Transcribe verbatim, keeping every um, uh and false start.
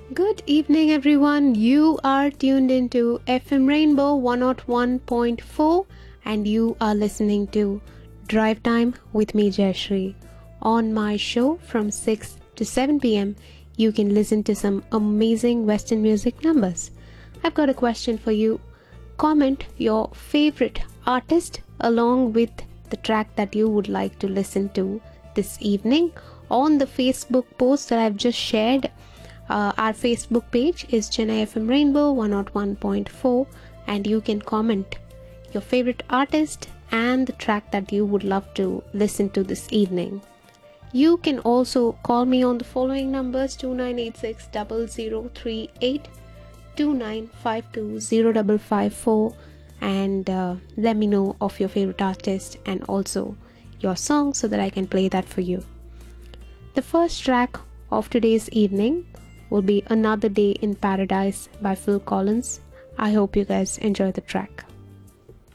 Good evening, everyone. You are tuned into F M Rainbow one oh one point four and you are listening to Drive Time with me, Jayashree. On my show from six to seven p m, you can listen to some amazing Western music numbers. I've got a question for you. Comment your favorite artist along with the track that you would like to listen to this evening on the Facebook post that I've just shared. Uh, our Facebook page is Chennai F M Rainbow one oh one point four and you can comment your favorite artist and the track that you would love to listen to this evening. You can also call me on the following numbers: two nine eight six zero zero three eight, two nine five two zero five five four, and uh, let me know of your favorite artist and also your song so that I can play that for you. The first track of today's evening will be Another Day in Paradise by Phil Collins. I hope you guys enjoy the track.